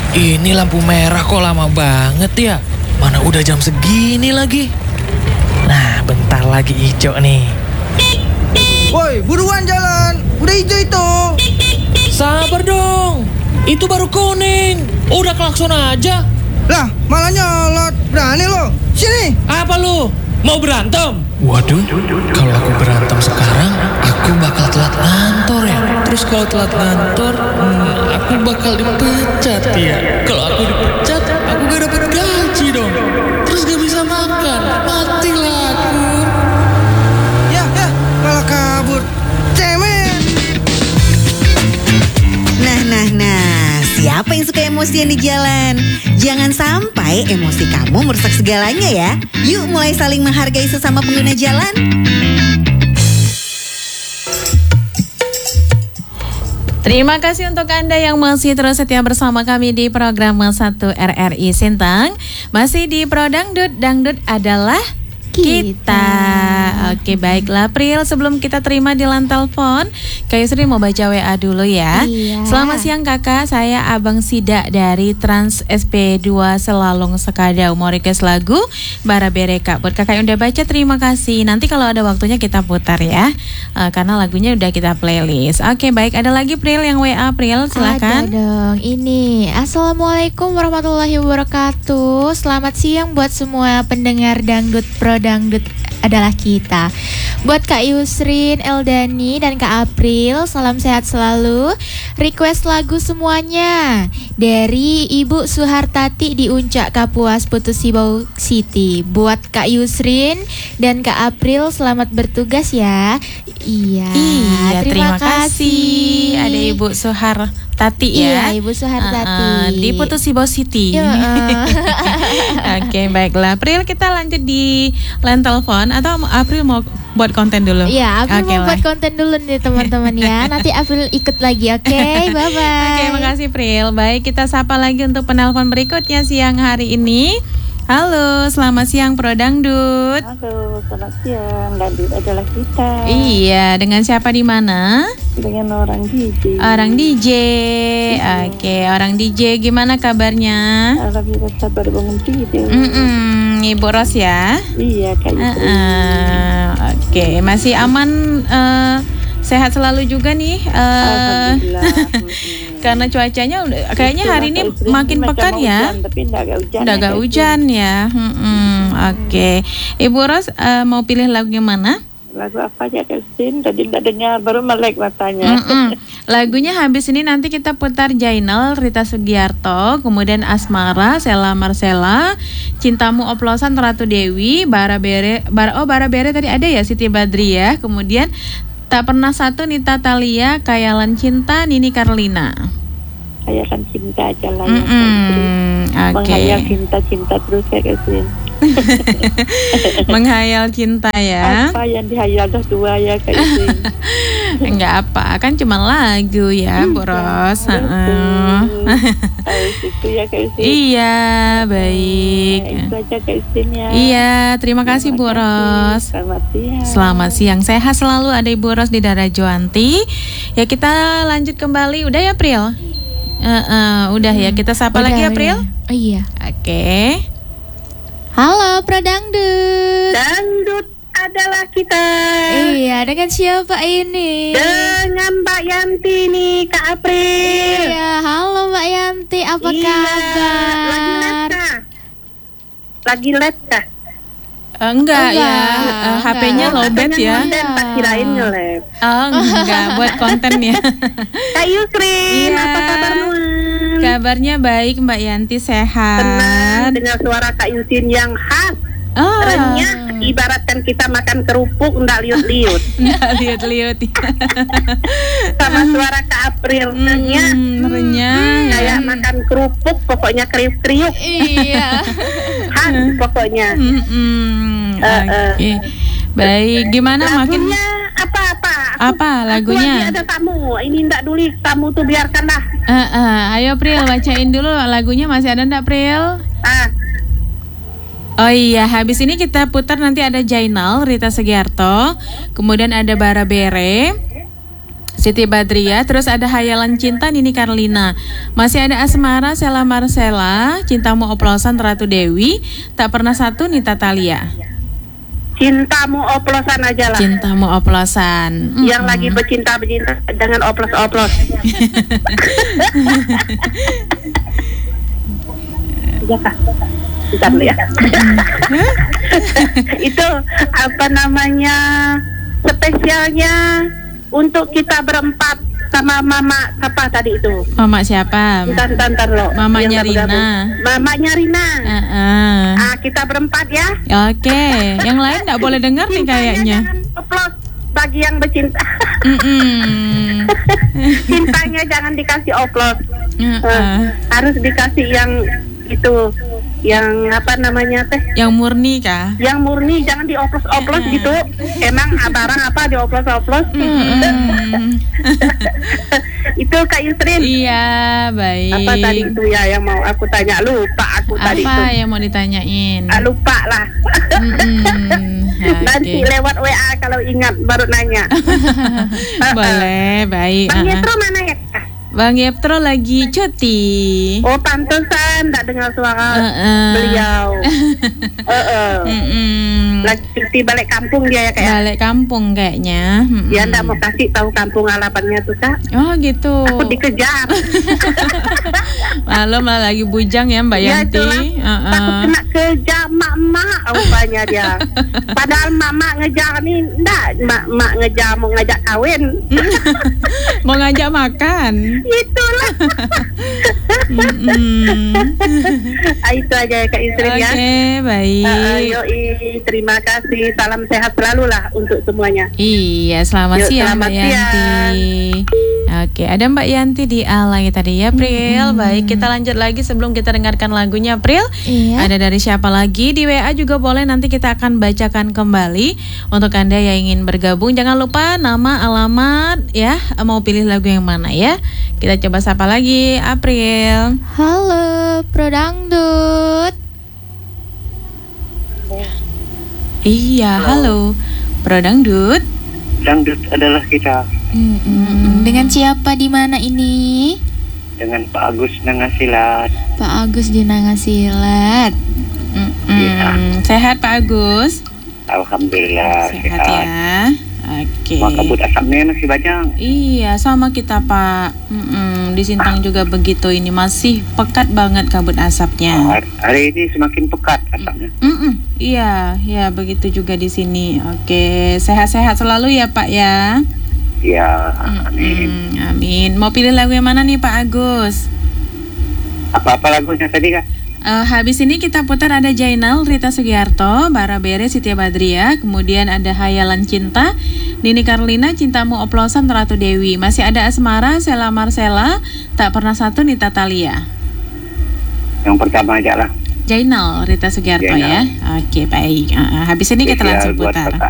Ini lampu merah kok lama banget ya? Mana udah jam segini lagi? Nah, bentar lagi hijau nih. Woi, buruan jalan. Udah hijau itu. Sabar dong. Itu baru kuning. Udah klakson aja. Lah, malah nyolot. Berani lo. Sini. Apa lu? Mau berantem? Waduh, kalau aku berantem sekarang, aku bakal telat kantor ya. Terus kalau telat kantor, aku bakal dipecat ya. Kalau aku dipecat, aku gak dapet gaji dong. Terus gak bisa makan, matilah aku. Ya, malah kabur. Cemen. Nah, siapa yang suka emosian di jalan? Jangan sampai emosi kamu merusak segalanya ya. Yuk mulai saling menghargai sesama pengguna jalan. Terima kasih untuk Anda yang masih terus setia bersama kami di program 1 RRI Sintang. Masih di Dangdut adalah kita. Oke, baiklah Pril, sebelum kita terima di line telepon, Kak Yusri mau baca WA dulu ya. Iya. Selamat siang Kakak, saya Abang Sida dari Trans SP2 Selalong Sekadau. Mau request lagu Bara Bere Kak. Buat Kakak yang udah baca terima kasih. Nanti kalau ada waktunya kita putar ya, karena lagunya udah kita playlist. Oke, baik, ada lagi Pril yang WA. Pril, silakan. Ada dong, ini Assalamualaikum warahmatullahi wabarakatuh. Selamat siang buat semua pendengar Dangdut adalah kita. Buat Kak Yusrin, Eldani, dan Kak April, salam sehat selalu. Request lagu semuanya dari Ibu Suhartati di Uncak Kapuas, Putus Sibau City. Buat Kak Yusrin dan Kak April, selamat bertugas ya. Iya, terima kasih. Ada Ibu Suhartati ya. Iya, Ibu Suhartati di Putus Sibau City. Oke, baiklah. April, kita lanjut di line telepon atau April mau buat konten dulu? Iya, April mau buat konten dulu nih teman-teman ya. Nanti April ikut lagi, oke? Bye-bye. Oke, makasih April. Baik, kita sapa lagi untuk penelpon berikutnya siang hari ini. Halo, selamat siang Pro Dangdut. Halo, selamat siang. Dangdut adalah kita. Iya, dengan siapa di mana? Dengan orang DJ. Orang DJ. Oke, orang DJ gimana kabarnya? Alhamdulillah sabar bangun tidur. Ibu Ros ya? Iya, Kak Yusri. Oke, masih aman, sehat selalu juga nih. Alhamdulillah. Karena cuacanya kayaknya hari ini makin pekat ya. Tapi enggak hujan ya. Oke. Ibu Ros mau pilih lagu yang mana? Lagu apa aja Kak Yusri? Tadi enggak dengar, baru melek matanya. Lagunya habis ini nanti kita putar Jainal, Rita Sugiarto, kemudian Asmara, Sela Marcella, Cintamu Oplosan, Ratu Dewi, Bara Bere tadi ada ya, Siti Badriah, kemudian Tak Pernah Satu, Nita Talia, Kayalan Cinta, Nini Karlina. Kayalan cinta aja lah ya, Kak Yusri. Menghayal cinta terus ya Kak Yusri. Menghayal cinta ya. Apa yang dihayal dah dua ya Kak Yusri. Enggak apa, kan cuma lagu ya Bu Ros. Itu ya Kak Yusri. Iya, baik. Itu aja Kak Yusri ya. Iya, terima kasih Bu Ros. Selamat siang. Sehat selalu, ada Ibu Ros di Dara Joanti. Ya, kita lanjut kembali. Udah ya April? Udah ya, kita sapa lagi April. Iya. Oke. Halo Pro Dangdut. Dangdut adalah kita. Iya, dengan siapa ini? Dengan Mbak Yanti nih, Kak April. Iya, halo Mbak Yanti, apa kabar? Lagi let kah? Enggak ya, HP-nya lowbat ya. Pas kirain nge-lab. Enggak, buat konten ya. Kak Yusrin, apa kabarmu? Kabarnya baik Mbak Yanti, sehat. Tenang, dengan suara Kak Yusrin yang khas. Renyah, ibaratkan kita makan kerupuk enggak liut-liut. Enggak liut-liut. Sama suara Kak April renyah. Kayak makan kerupuk, pokoknya kriuk-kriuk. Iya. Khas pokoknya. Oke. Baik, gimana makin apa lagunya? Aku ada tamu. Ini ndak dulu tamu tuh biarkanlah. Ayo Pril, bacain dulu lagunya, masih ada ndak Pril? Oh iya, habis ini kita putar nanti ada Jainal, Rita Sugiarto, kemudian ada Bara Bere, Siti Badriah, terus ada Hayalan Cinta Nini Karlina. Masih ada Asmara Sela Marcella, Cintamu Oplosan Ratu Dewi, Tak Pernah Satu Nita Talia. Cintamu oplosan aja lah. Cintamu Oplosan. Yang lagi bercinta jangan oplos-oplos. Ya kak. Bentar dulu ya. Itu apa namanya, spesialnya untuk kita berempat sama mama apa tadi itu? Mama siapa? Bentar loh. Mamanya Rina. Mamanya Rina. Kita berempat ya. Oke. Yang lain nggak boleh dengar nih kayaknya. Jangan oplos bagi yang bercinta. Cintanya jangan dikasih oplos. Harus dikasih yang itu, yang apa namanya teh? Yang murni kah? Yang murni, jangan dioplos-oplos gitu. Emang barang apa dioplos-oplos? Itu Kak Yusrin. Iya, baik. Apa tadi itu ya yang mau aku tanya? Lupa aku tadi itu. Apa yang mau ditanyain? Lupa lah. Nanti lewat WA kalau ingat baru nanya. Boleh, baik. Bang Yetro mana ya? Bang Yeptro lagi cuti. Oh, pantesan tak dengar suara beliau. Lagi cuti balik kampung dia ya kayak. Balik kampung kayaknya. Ya ndak mau kasih tahu kampung halamannya tuh Kak. Oh gitu. Aku dikejar. Malam malah lagi bujang ya Mbak Yanti. Takut kena kejar mak-mak rupanya dia. Padahal mak ngejar nih, ndak mak ngejar mau ngajak kawin. Mau ngajak makan. Itulah. Itu aja ya Kak Yusrin ya. Oke, baik. Yoi, terima kasih. Salam sehat selalu lah untuk semuanya. Iya, selamat siang Mbak Yanti. Oke, ada Mbak Yanti di Alay tadi ya, Pril. Baik, kita lanjut lagi sebelum kita dengarkan lagunya, Pril. Iya. Ada dari siapa lagi? Di WA juga boleh, nanti kita akan bacakan kembali. Untuk Anda yang ingin bergabung, jangan lupa nama, alamat ya, mau pilih lagu yang mana ya. Kita coba sapa lagi, April. Halo, Pro Dangdut. Iya, halo. Pro Dangdut. Dangdut adalah kita. Dengan siapa di mana ini? Dengan Pak Agus Nangasilat. Pak Agus di Nangasilat. Sehat Pak Agus? Alhamdulillah Sehat ya. Oke. Mau kabut asapnya masih banyak. Iya, sama kita Pak. Di Sintang juga begitu. Ini masih pekat banget kabut asapnya. Hari ini semakin pekat asapnya. Iya, ya begitu juga di sini. Oke, sehat-sehat selalu ya Pak ya. Ya, amin. Amin. Mau pilih lagu yang mana nih Pak Agus? Apa lagunya tadi Kak? Habis ini kita putar ada Jainal, Rita Sugiarto, Bara Bere, Siti Badriah, kemudian ada Hayalan Cinta, Nini Karlina, Cintamu Oplosan, Ratu Dewi. Masih ada Asmara, Sela Marcella, Tak Pernah Satu, Nita Talia. Yang pertama aja lah. Jainal, Rita Sugiarto ya. Oke, baik. Habis ini kita langsung putar.